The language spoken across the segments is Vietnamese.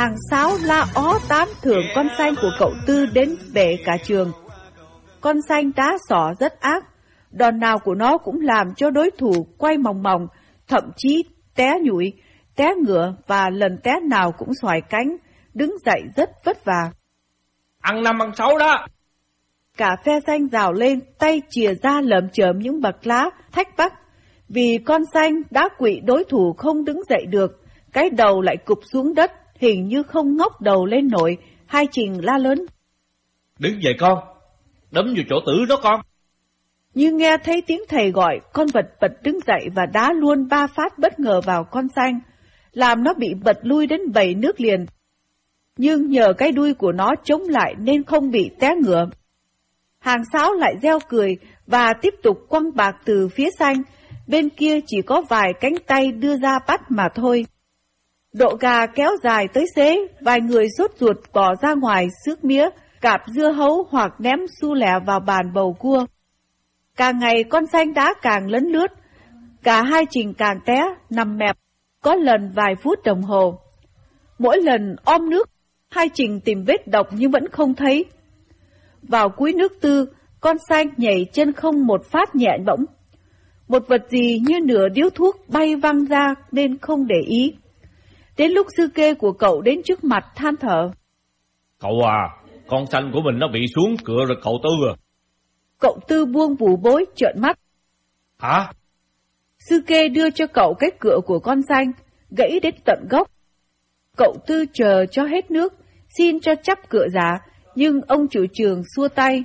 Hàng Sáo la ó tán thưởng con xanh của cậu Tư đến bể cả trường. Con xanh đá sỏ rất ác, đòn nào của nó cũng làm cho đối thủ quay mòng mòng, thậm chí té nhũi, té ngựa và lần té nào cũng xoài cánh, đứng dậy rất vất vả. Ăn 5 ăn 6 đó. Cả phe xanh rào lên, tay chìa ra lởm chởm những bậc lá, thách bắt. Vì con xanh đã quỵ đối thủ không đứng dậy được, cái đầu lại cụp xuống đất, hình như không ngóc đầu lên nổi. Hai Trình la lớn: Đứng dậy con, đấm vào chỗ tử đó con. Nhưng nghe thấy tiếng thầy gọi, con vật bật đứng dậy và đá luôn 3 phát bất ngờ vào con xanh, làm nó bị bật lui đến 7 nước liền. Nhưng nhờ cái đuôi của nó chống lại nên không bị té ngựa. Hàng Sáo lại reo cười và tiếp tục quăng bạc từ phía xanh, bên kia chỉ có vài cánh tay đưa ra bắt mà thôi. Độ gà kéo dài tới xế, vài người sốt ruột bỏ ra ngoài xước mía, cạp dưa hấu hoặc ném xu lẻ vào bàn bầu cua. Càng ngày con xanh đá càng lấn lướt, cả hai Trình càng té, nằm mẹp, có lần vài phút đồng hồ. Mỗi lần om nước, hai Trình tìm vết độc nhưng vẫn không thấy. Vào cuối nước Tư, con xanh nhảy chân không một phát nhẹ bỗng. Một vật gì như nửa điếu thuốc bay văng ra nên không để ý. Đến lúc sư kê của cậu đến trước mặt than thở: Cậu à, con xanh của mình nó bị xuống cựa rồi cậu Tư à. Cậu Tư buông bù bối trợn mắt: Hả? Sư kê đưa cho cậu cái cựa của con xanh, gãy đến tận gốc. Cậu Tư chờ cho hết nước, xin cho chắp cựa giả, nhưng ông chủ trường xua tay: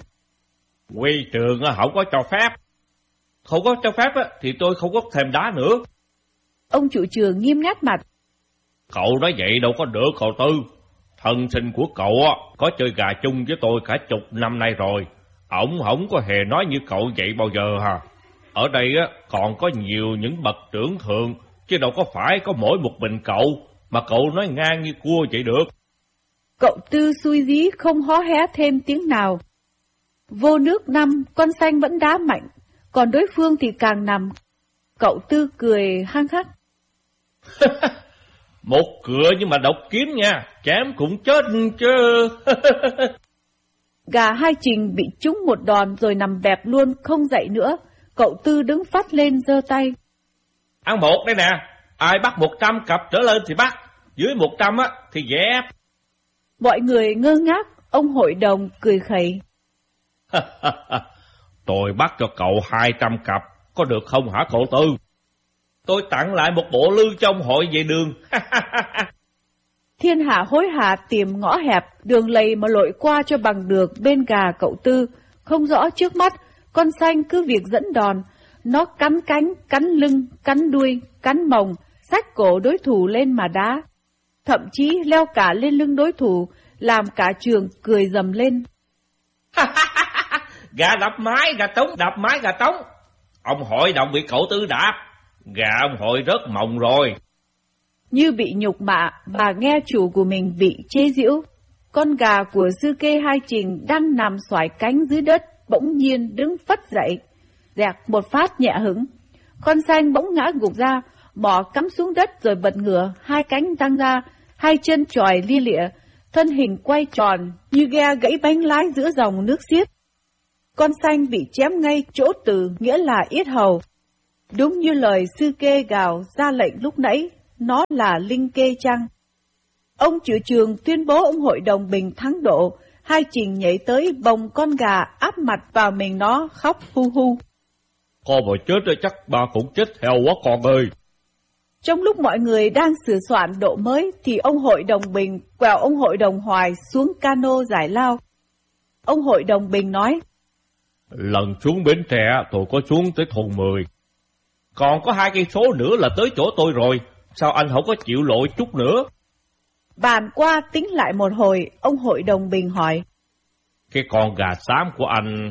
Quy trường không có cho phép. Không có cho phép thì tôi không có thèm đá nữa. Ông chủ trường nghiêm nét mặt: Cậu nói vậy đâu có được cậu Tư. Thân sinh của cậu có chơi gà chung với tôi cả chục năm nay rồi. Ổng không có hề nói như cậu vậy bao giờ hả? Ở đây còn có nhiều những bậc trưởng thượng, chứ đâu có phải có mỗi một mình cậu mà cậu nói ngang như cua vậy được. Cậu Tư xui dí không hó hé thêm tiếng nào. Vô nước 5, con xanh vẫn đá mạnh, còn đối phương thì càng nằm. Cậu Tư cười hăng hắc: Một cựa nhưng mà độc kiếm nha, chém cũng chết chứ. Gà hai Trình bị trúng một đòn rồi nằm bẹp luôn, không dậy nữa. Cậu Tư đứng phát lên giơ tay: Ăn một đây nè, ai bắt 100 cặp trở lên thì bắt, dưới 100 thì dễ ép. Mọi người ngơ ngác, ông hội đồng cười khẩy: Tôi bắt cho cậu 200 cặp, có được không hả cậu Tư? Tôi tặng lại một bộ lư cho ông hội về đường. Thiên hạ hối hả tìm ngõ hẹp, đường lầy mà lội qua cho bằng được bên gà cậu Tư. Không rõ trước mắt, con xanh cứ việc dẫn đòn. Nó cắn cánh, cắn lưng, cắn đuôi, cắn mồng, xách cổ đối thủ lên mà đá. Thậm chí leo cả lên lưng đối thủ, làm cả trường cười rầm lên. Gà đập mái, gà trống, đập mái, gà trống. Ông hội đồng bị cậu Tư đạp, gà ông hội rớt mồng rồi. Như bị nhục mạ, bà nghe chủ của mình bị chê giễu. Con gà của sư kê hai Trình đang nằm xoải cánh dưới đất, bỗng nhiên đứng phất dậy, dẹt một phát nhẹ hứng. Con xanh bỗng ngã gục ra, mỏ cắm xuống đất rồi bật ngửa, hai cánh tăng ra, hai chân tròi lia lịa, thân hình quay tròn như ghe gãy bánh lái giữa dòng nước xiết. Con xanh bị chém ngay chỗ từ, nghĩa là yết hầu. Đúng như lời sư kê gào ra lệnh lúc nãy, nó là linh kê chăng? Ông chủ trường tuyên bố ông hội đồng bình thắng độ, hai Trình nhảy tới bồng con gà áp mặt vào mình nó khóc hu hu. Con mà chết rồi chắc bà cũng chết theo quá con ơi. Trong lúc mọi người đang sửa soạn độ mới thì ông hội đồng Bình quẹo ông hội đồng Hoài xuống cano giải lao. Ông hội đồng Bình nói: Lần xuống Bến Tre tôi có xuống tới thôn 10. Còn có 2 cây số nữa là tới chỗ tôi rồi. Sao anh không có chịu lội chút nữa? Bàn qua tính lại một hồi, ông hội đồng Bình hỏi: Cái con gà xám của anh...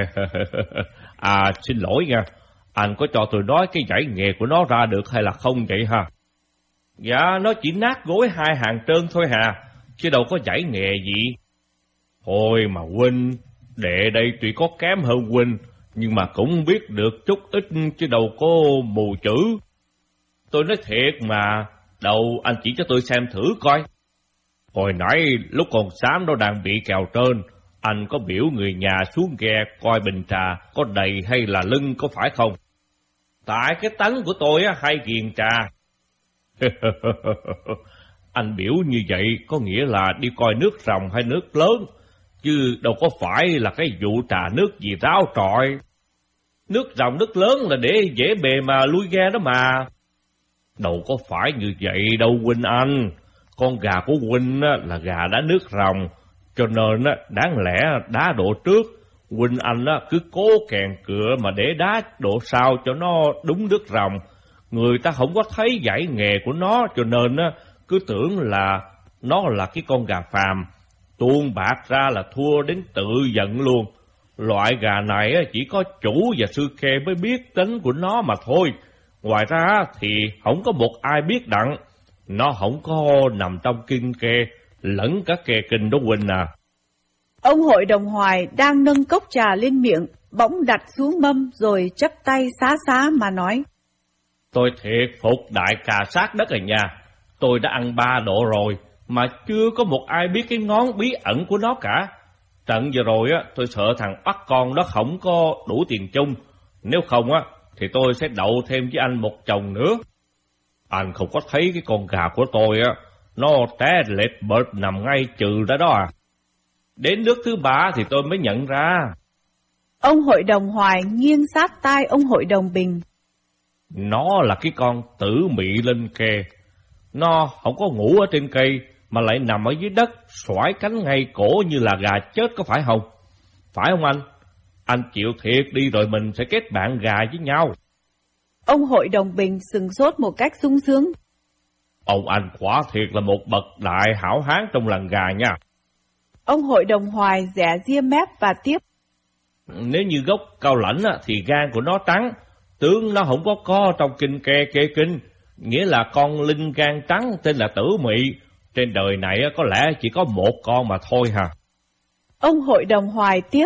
xin lỗi nha, anh có cho tôi nói cái dãy nghề của nó ra được hay là không vậy ha? Dạ, nó chỉ nát gối 2 hàng trơn thôi hà, chứ đâu có dãy nghề gì. Thôi mà huynh, đệ đây tuy có kém hơn huynh, nhưng mà cũng biết được chút ít chứ đâu có mù chữ. Tôi nói thiệt mà, đâu anh chỉ cho tôi xem thử coi. Hồi nãy lúc con xám đó đang bị kèo trơn, anh có biểu người nhà xuống ghe coi bình trà có đầy hay là lưng có phải không? Tại cái tánh của tôi hay ghiền trà. Anh biểu như vậy có nghĩa là đi coi nước ròng hay nước lớn, chứ đâu có phải là cái vụ trà nước gì ráo trọi. Nước ròng nước lớn là để dễ bề mà lui ghe đó mà. Đâu có phải như vậy đâu huynh anh. Con gà của huynh là gà đá nước ròng, cho nên đáng lẽ đá độ trước. Huynh anh cứ cố kèn cựa mà để đá độ sau cho nó đúng nước ròng. Người ta không có thấy dạy nghề của nó, cho nên cứ tưởng là nó là cái con gà phàm. Tuôn bạc ra là thua đến tự giận luôn. Loại gà này chỉ có chủ và sư kê mới biết tính của nó mà thôi. Ngoài ra thì không có một ai biết đặng. Nó không có nằm trong kinh kê, lẫn cả kê kinh đó huynh à. Ông hội đồng Hoài đang nâng cốc trà lên miệng, bỗng đặt xuống mâm rồi chắp tay xá xá mà nói. Tôi thiệt phục đại cà sát đất rồi nha. Tôi đã ăn 3 độ rồi, mà chưa có một ai biết cái ngón bí ẩn của nó cả. Trận vừa rồi tôi sợ thằng bắt con đó không có đủ tiền chung. Nếu không thì tôi sẽ đậu thêm với anh một chồng nữa. Anh không có thấy cái con gà của tôi nó té lệch bợt nằm ngay trừ ra đó à. Đến nước thứ 3 thì tôi mới nhận ra. Ông hội đồng Hoài nghiêng sát tai ông hội đồng Bình. Nó là cái con tử mị linh kê. Nó không có ngủ ở trên cây, mà lại nằm ở dưới đất, xoải cánh ngay cổ như là gà chết có phải không? Phải không anh? Anh chịu thiệt đi rồi mình sẽ kết bạn gà với nhau. Ông hội đồng Bình sừng sốt một cách sung sướng. Ông anh quả thiệt là một bậc đại hảo hán trong làng gà nha. Ông hội đồng Hoài dẻ ria mép và tiếp. Nếu như gốc cao lãnh thì gan của nó trắng, tướng nó không có trong kinh kê kinh, nghĩa là con linh gan trắng tên là Tử Mị. Trên đời này có lẽ chỉ có một con mà thôi hả? Ông hội đồng Hoài tiếp.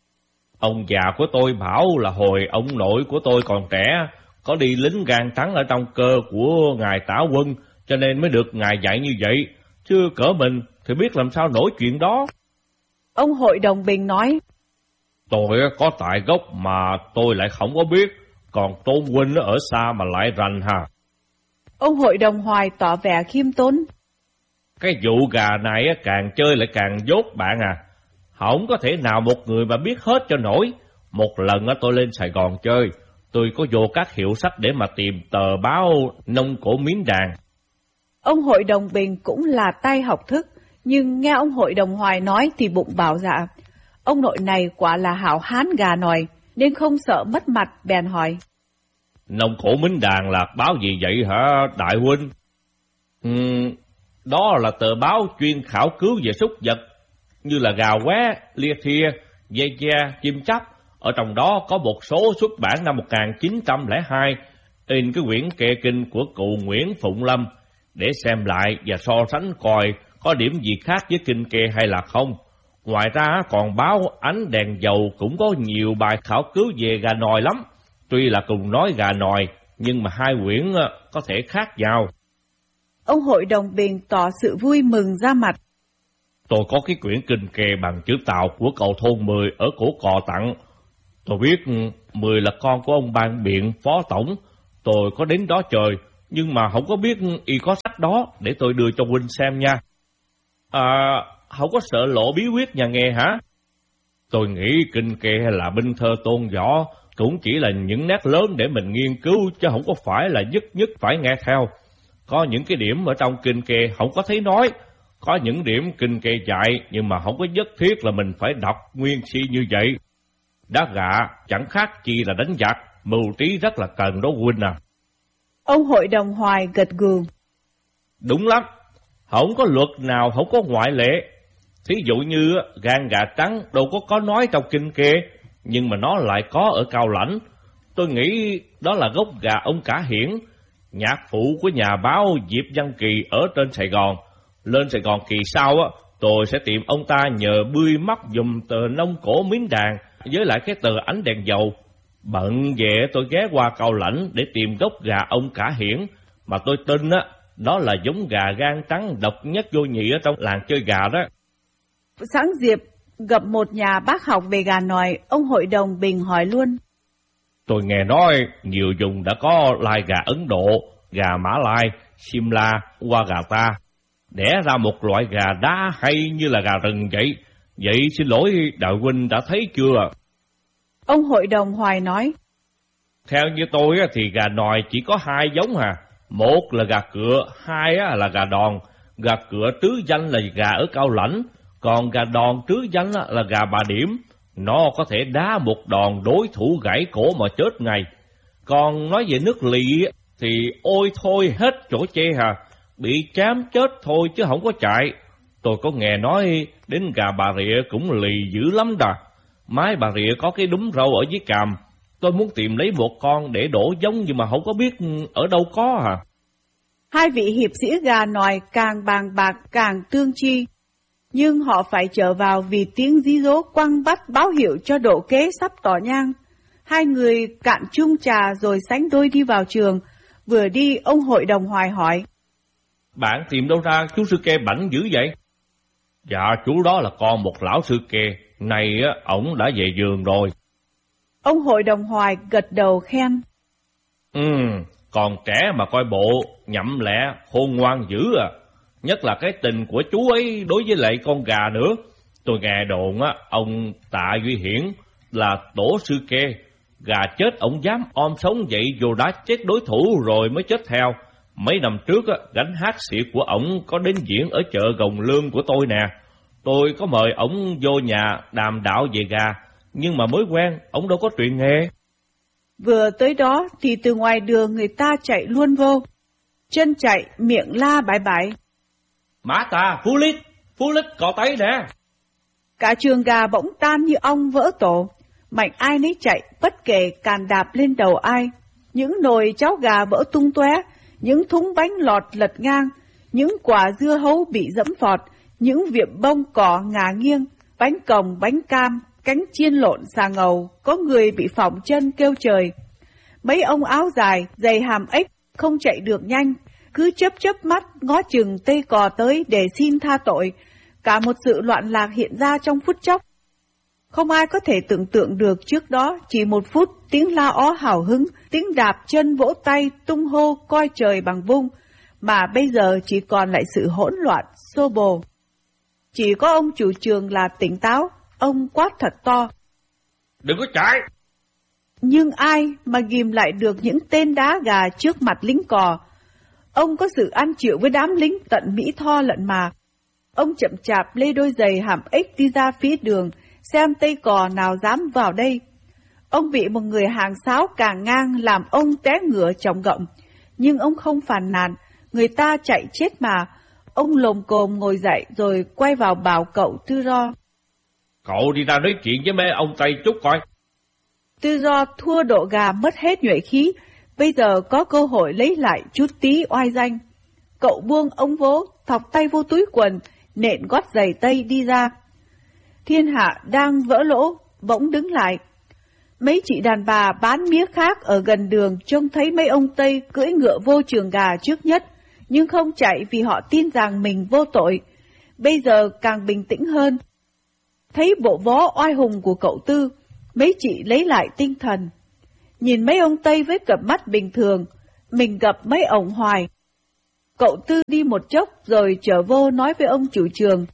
Ông già của tôi bảo là hồi ông nội của tôi còn trẻ, có đi lính gan trắng ở trong cơ của ngài Tả Quân, cho nên mới được ngài dạy như vậy. Chứ cỡ mình thì biết làm sao nổi chuyện đó. Ông hội đồng Bình nói. Tôi có tại gốc mà tôi lại không có biết, còn Tôn huynh ở xa mà lại rành hả? Ông hội đồng Hoài tỏ vẻ khiêm tốn. Cái vụ gà này càng chơi lại càng dốt bạn à. Không có thể nào một người mà biết hết cho nổi. Một lần tôi lên Sài Gòn chơi, tôi có vô các hiệu sách để mà tìm tờ báo Nông Cổ Miến Đàn. Ông hội đồng Bình cũng là tay học thức, nhưng nghe ông hội đồng Hoài nói thì bụng bảo dạ. Ông nội này quả là hảo hán gà nòi, nên không sợ mất mặt bèn hỏi. Nông Cổ Miến Đàn là báo gì vậy hả đại huynh? Đó là tờ báo chuyên khảo cứu về súc vật, như là gà qué, lia thia, dê da, chim chóc. Ở trong đó có một số xuất bản năm 1902, in cái quyển kệ kinh của cụ Nguyễn Phụng Lâm, để xem lại và so sánh coi có điểm gì khác với kinh kê hay là không. Ngoài ra còn báo Ánh Đèn Dầu cũng có nhiều bài khảo cứu về gà nòi lắm. Tuy là cùng nói gà nòi, nhưng mà hai quyển có thể khác nhau. Ông hội đồng Bình tỏ sự vui mừng ra mặt. Tôi có cái quyển kinh kê bằng chữ Tàu của cậu thôn 10 ở Cổ Cò tặng. Tôi biết 10 là con của ông ban biện phó tổng. Tôi có đến đó chơi, nhưng mà không có biết y có sách đó, để tôi đưa cho huynh xem nha. Không có sợ lộ bí quyết nhà nghề hả? Tôi nghĩ kinh kê hay là binh thơ tôn võ cũng chỉ là những nét lớn để mình nghiên cứu, chứ không có phải là nhất phải nghe theo. Có những cái điểm ở trong kinh kê không có thấy nói, có những điểm kinh kê dạy nhưng mà không có nhất thiết là mình phải đọc nguyên si như vậy. Đá gà chẳng khác chi là đánh giặc, mưu trí rất là cần đó huynh à. Ông hội đồng Hoài gật gù. Đúng lắm, không có luật nào không có ngoại lệ. Thí dụ như gan gà trắng đâu có nói trong kinh kê, nhưng mà nó lại có ở Cao Lãnh. Tôi nghĩ đó là gốc gà ông Cả Hiển, nhạc phụ của nhà báo Diệp Văn Kỳ ở trên Sài Gòn. Lên Sài Gòn kỳ sau tôi sẽ tìm ông ta nhờ bươi mắt dùm tờ Nông Cổ Miến Đàn với lại cái tờ Ánh Đèn Dầu. Bận về tôi ghé qua Cao Lãnh để tìm gốc gà ông Cả Hiển, mà tôi tin đó là giống gà gan trắng độc nhất vô nhị ở trong làng chơi gà đó. Sáng Diệp gặp một nhà bác học về gà nòi, ông hội đồng Bình hỏi luôn. Tôi nghe nói nhiều vùng đã có lai gà Ấn Độ, gà Mã Lai, Simla, qua gà ta, đẻ ra một loại gà đá hay như là gà rừng vậy. Vậy xin lỗi đại huynh đã thấy chưa? Ông hội đồng Hoài nói. Theo như tôi thì gà nòi chỉ có hai giống à. Một là gà cựa, hai là gà đòn. Gà cựa trứ danh là gà ở Cao Lãnh, còn gà đòn trứ danh là gà Bà Điểm. Nó có thể đá một đòn đối thủ gãy cổ mà chết ngay. Còn nói về nước lì thì ôi thôi hết chỗ chê hà. Bị chám chết thôi chứ không có chạy. Tôi có nghe nói đến gà Bà Rịa cũng lì dữ lắm đà. Mái Bà Rịa có cái đúm râu ở dưới cằm. Tôi muốn tìm lấy một con để đổ giống nhưng mà không có biết ở đâu có hả. Hai vị hiệp sĩ gà nòi càng bàn bạc càng tương chi. Nhưng họ phải trở vào vì tiếng dí dố quăng bắt báo hiệu cho độ kế sắp tỏ nhang. Hai người cạn chung trà rồi sánh đôi đi vào trường. Vừa đi ông hội đồng Hoài hỏi. Bạn tìm đâu ra chú sư kê bảnh dữ vậy? Dạ chú đó là con một lão sư kê. Này ổng đã về giường rồi. Ông hội đồng Hoài gật đầu khen. Còn trẻ mà coi bộ, nhậm lẹ, khôn ngoan dữ à. Nhất là cái tình của chú ấy đối với lại con gà nữa. Tôi nghe đồn ông Tạ Duy Hiển là tổ sư kê. Gà chết ổng dám om sống vậy dù đã chết đối thủ rồi mới chết theo. Mấy năm trước gánh hát sĩ của ổng có đến diễn ở chợ Gồng Lương của tôi nè. Tôi có mời ổng vô nhà đàm đạo về gà, nhưng mà mới quen, ổng đâu có truyền nghề. Vừa tới đó thì từ ngoài đường người ta chạy luôn vô. Chân chạy, miệng la bãi bãi. Mã ta, Phú Lít, cọ tay nè. Cả trường gà bỗng tan như ong vỡ tổ. Mạnh ai nấy chạy, bất kể càn đạp lên đầu ai. Những nồi cháo gà vỡ tung tóe, những thúng bánh lọt lật ngang, những quả dưa hấu bị dẫm phọt, những việm bông cỏ ngả nghiêng, bánh cồng, bánh cam, cánh chiên lộn xà ngầu, có người bị phỏng chân kêu trời. Mấy ông áo dài, giày hàm ếch, không chạy được nhanh, cứ chớp mắt ngó chừng Tây Cò tới để xin tha tội. Cả một sự loạn lạc hiện ra trong phút chốc. Không ai có thể tưởng tượng được trước đó chỉ một phút tiếng la ó hào hứng, tiếng đạp chân vỗ tay tung hô coi trời bằng vung, mà bây giờ chỉ còn lại sự hỗn loạn, xô bồ. Chỉ có ông chủ trường là tỉnh táo, ông quát thật to. Đừng có chạy! Nhưng ai mà ghim lại được những tên đá gà trước mặt lính cò. Ông có sự ăn chịu với đám lính tận Mỹ Tho lận mà. Ông chậm chạp lê đôi giày hàm ếch đi ra phía đường, xem Tây Cò nào dám vào đây. Ông bị một người hàng sáo càng ngang làm ông té ngửa chồng gọng. Nhưng ông không phàn nàn, người ta chạy chết mà. Ông lồm cồm ngồi dậy rồi quay vào bảo cậu Tư Ro. Cậu đi ra nói chuyện với mấy ông Tây chút coi. Tư Ro thua độ gà mất hết nhuệ khí, bây giờ có cơ hội lấy lại chút tí oai danh. Cậu buông ống vố, thọc tay vô túi quần, nện gót giày Tây đi ra. Thiên hạ đang vỡ lỗ, bỗng đứng lại. Mấy chị đàn bà bán mía khác ở gần đường trông thấy mấy ông Tây cưỡi ngựa vô trường gà trước nhất, nhưng không chạy vì họ tin rằng mình vô tội. Bây giờ càng bình tĩnh hơn. Thấy bộ vó oai hùng của cậu Tư, mấy chị lấy lại tinh thần. Nhìn mấy ông Tây với cặp mắt bình thường, mình gặp mấy ông Hoài. Cậu Tư đi một chốc rồi trở vô nói với ông chủ trường.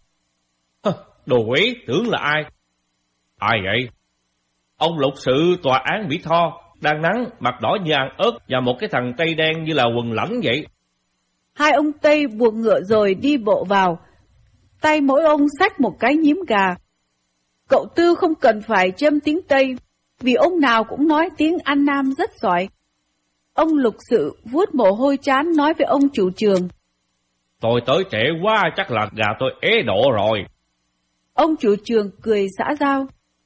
Đồ quỷ, tưởng là ai? Ai vậy? Ông lục sự tòa án Mỹ Tho, đang nắng, mặt đỏ như ăn ớt và một cái thằng Tây đen như là quần lãnh vậy. Hai ông Tây buộc ngựa rồi đi bộ vào. Tay mỗi ông xách một cái nhím gà. Cậu Tư không cần phải châm tiếng Tây, vì ông nào cũng nói tiếng An Nam rất giỏi. Ông lục sự vuốt mồ hôi trán nói với ông chủ trường. Tôi tới trễ quá, chắc là gà tôi ế độ rồi. Ông chủ trường cười xã giao.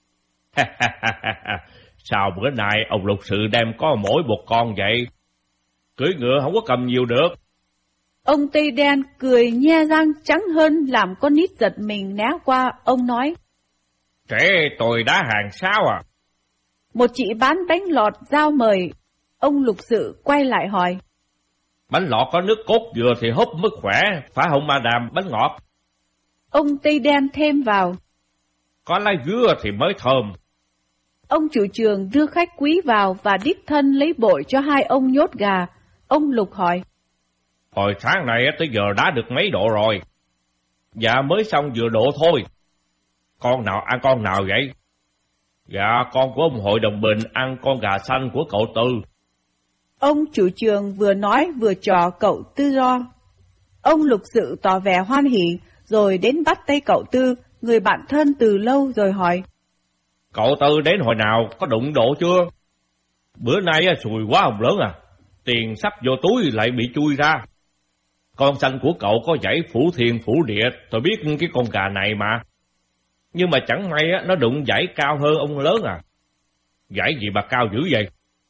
Sao bữa nay ông lục sự đem có mỗi một con vậy? Cưỡi ngựa không có cầm nhiều được. Ông Tây đen cười nhe răng trắng hơn làm con nít giật mình né qua, ông nói. Trẻ tôi đá hàng sao à? Một chị bán bánh lọt giao mời, ông lục sự quay lại hỏi. Bánh lọt có nước cốt dừa thì húp mới khỏe, phải không madam bánh ngọt? Ông Tây Đen thêm vào. Có lá dứa thì mới thơm. Ông chủ trường đưa khách quý vào và đích thân lấy bội cho hai ông nhốt gà. Ông Lục hỏi. Hồi sáng này tới giờ đã được mấy độ rồi? Dạ mới xong vừa độ thôi. Con nào ăn con nào vậy? Dạ con của ông hội đồng Bình ăn con gà xanh của cậu Tư. Ông chủ trường vừa nói vừa trò cậu Tư lo. Ông Lục Sự tỏ vẻ hoan hỉ rồi đến bắt tay cậu Tư, người bạn thân từ lâu rồi hỏi. Cậu Tư đến hồi nào, có đụng độ chưa? Bữa nay xùi quá ông lớn à, tiền sắp vô túi lại bị chui ra. Con xanh của cậu có dãy phủ thiên phủ địa, tôi biết cái con gà này mà. Nhưng mà chẳng may nó đụng dãy cao hơn ông lớn à. Dãy gì mà cao dữ vậy?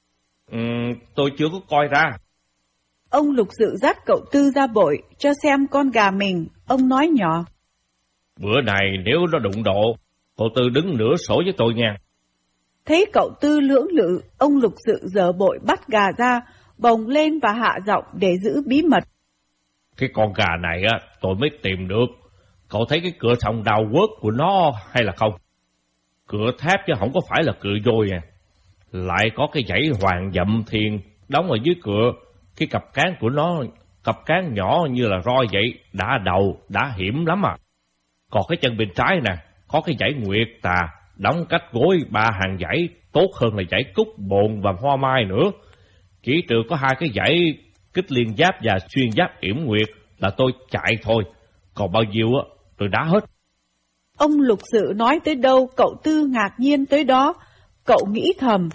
Tôi chưa có coi ra. Ông Lục Sự dắt cậu Tư ra bội cho xem con gà mình, ông nói nhỏ. Bữa này nếu nó đụng độ, cậu Tư đứng nửa sổ với tôi nha. Thấy cậu Tư lưỡng lự, ông Lục Sự giở bội bắt gà ra, bồng lên và hạ giọng để giữ bí mật. Cái con gà này tôi mới tìm được. Cậu thấy cái cửa sòng đào quớt của nó hay là không? Cửa thép chứ không có phải là cửa vôi à. Lại có cái dãy hoàng dậm thiền đóng ở dưới cửa. Cái cặp cán của nó, cặp cán nhỏ như là roi vậy, đã đầu, đã hiểm lắm à. Còn cái chân bên trái nè, có cái dãy nguyệt tà, đóng cách gối 3 hàng dãy, tốt hơn là dãy cúc, bồn và hoa mai nữa. Chỉ trừ có 2 cái dãy kích liên giáp và xuyên giáp yểm nguyệt là tôi chạy thôi, còn bao nhiêu tôi đá hết. Ông Lục Sự nói tới đâu, cậu Tư ngạc nhiên tới đó, cậu nghĩ thầm.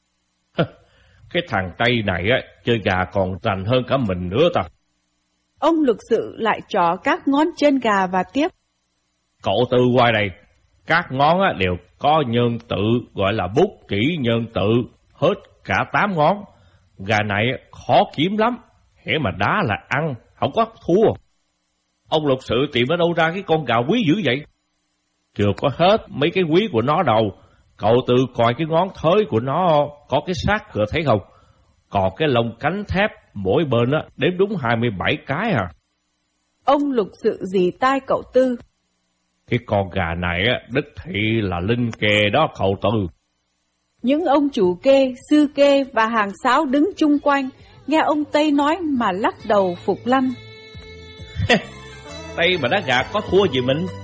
Cái thằng Tây này chơi gà còn rành hơn cả mình nữa ta. Ông Lục Sự lại trỏ các ngón chân gà và tiếp. Cậu Tư qua đây, các ngón đều có nhân tự, gọi là bút chỉ nhân tự, hết cả 8 ngón. Gà này khó kiếm lắm, hễ mà đá là ăn, không có thua. Ông Lục Sự tìm ở đâu ra cái con gà quý dữ vậy? Chưa có hết mấy cái quý của nó đâu. Cậu Tư coi cái ngón thới của nó có cái xác cửa thấy không? Còn cái lông cánh thép mỗi bên đếm đúng 27 cái à. Ông Lục Sự dì tai cậu Tư. Cái con gà này đích thị là linh kê đó cậu Tư. Những ông chủ kê, sư kê và hàng sáo đứng chung quanh, nghe ông Tây nói mà lắc đầu phục lăn. Tây mà đá gà có thua gì mình.